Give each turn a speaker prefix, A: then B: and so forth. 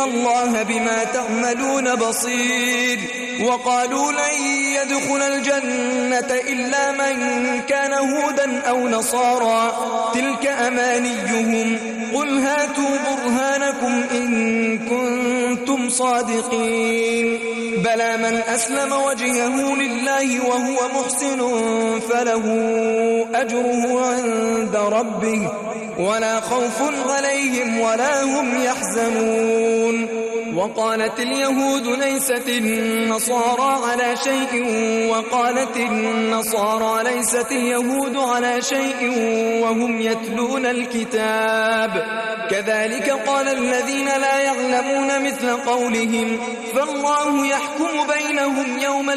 A: الله بما تعملون بصير. وقالوا لن يدخل الجنة إلا من كان هودا أو نصارى تلك أمانيهم قل هاتوا برهانكم إن كنتم صادقين. بلى من أسلم وجهه لله وهو محسن فله أجره عند ربه ولا خوف عليهم ولا هم يحزنون. وقالت اليهود ليست النصارى على شيء وقالت النصارى ليست اليهود على شيء وهم يتلون الكتاب كذلك قال الذين لا يعلمون مثل قولهم فالله يحكم بينهم يوم